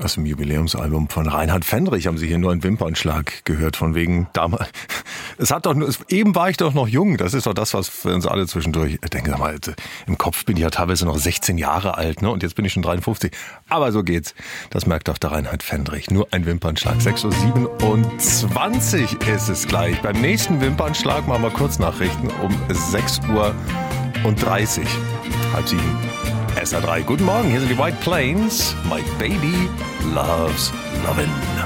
Aus dem Jubiläumsalbum von Reinhard Fendrich haben Sie hier nur einen Wimpernschlag gehört, von wegen damals. Eben war ich doch noch jung, das ist doch das, was für uns alle zwischendurch, ich denke mal, im Kopf bin ich ja teilweise noch 16 Jahre alt, ne? Und jetzt bin ich schon 53. Aber so geht's. Das merkt auch der Reinhard Fendrich. Nur ein Wimpernschlag. 6:27 Uhr ist es gleich. Beim nächsten Wimpernschlag machen wir Kurznachrichten um 6:30 Uhr. 6:30. SA3. Guten Morgen, hier sind die White Plains. My baby loves lovin'.